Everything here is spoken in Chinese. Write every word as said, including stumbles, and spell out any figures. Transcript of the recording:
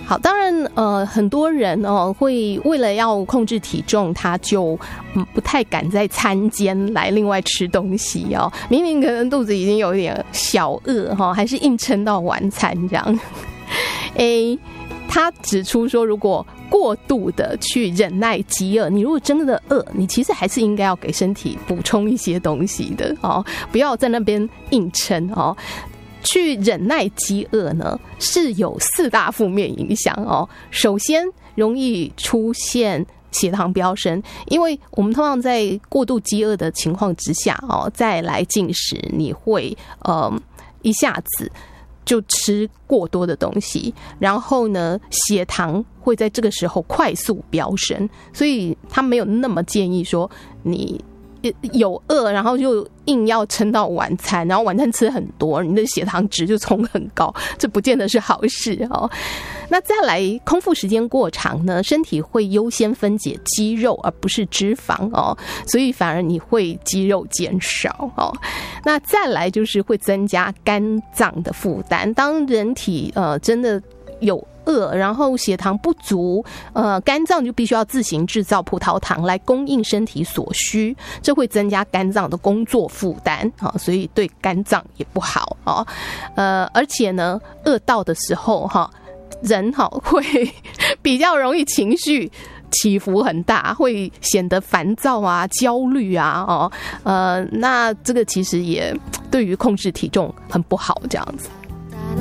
好，当然，呃，很多人哦会为了要控制体重，他就嗯不太敢在餐间来另外吃东西哦。明明可能肚子已经有一点小饿哈、哦，还是硬撑到晚餐这样。诶，他指出说，如果过度的去忍耐饥饿，你如果真的饿，你其实还是应该要给身体补充一些东西的哦，不要在那边硬撑哦。去忍耐饥饿呢，是有四大负面影响哦。首先，容易出现血糖飙升，因为我们通常在过度饥饿的情况之下哦，再来进食，你会呃一下子就吃过多的东西，然后呢，血糖会在这个时候快速飙升，所以他没有那么建议说你有饿，然后就硬要撑到晚餐，然后晚餐吃很多，你的血糖值就冲很高，这不见得是好事哦。那再来，空腹时间过长呢，身体会优先分解肌肉而不是脂肪哦，所以反而你会肌肉减少哦。那再来就是会增加肝脏的负担，当人体呃真的有饿，然后血糖不足，呃，肝脏就必须要自行制造葡萄糖来供应身体所需，这会增加肝脏的工作负担啊，所以对肝脏也不好啊。呃，而且呢，饿到的时候哈，人哈会比较容易情绪起伏很大，会显得烦躁啊、焦虑啊，哦，呃，那这个其实也对于控制体重很不好，这样子。